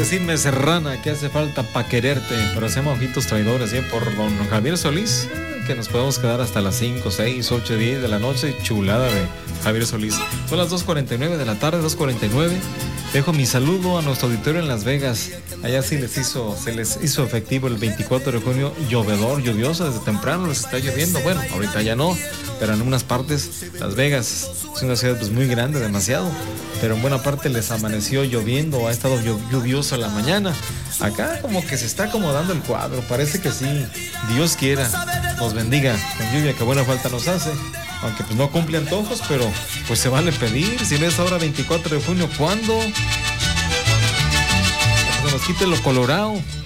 decirme serrana que hace falta pa' quererte, pero hacemos ojitos traidores, por don Javier Solís, que nos podemos quedar hasta las 5, 6, 8, 10 de la noche, chulada de Javier Solís. Son las 2:49 de la tarde, 2:49. Dejo mi saludo a nuestro auditorio en Las Vegas. Allá sí se les hizo efectivo el 24 de junio, lluvioso desde temprano, les está lloviendo. Bueno, ahorita ya no, pero en unas partes, Las Vegas es una ciudad pues muy grande, demasiado, pero en buena parte les amaneció lloviendo, ha estado lluvioso la mañana. Acá como que se está acomodando el cuadro, parece que sí, Dios quiera, nos bendiga con lluvia que buena falta nos hace. Aunque pues no cumple antojos, pero pues se vale pedir. Si ves ahora 24 de junio, ¿cuándo? Se nos quite lo colorado.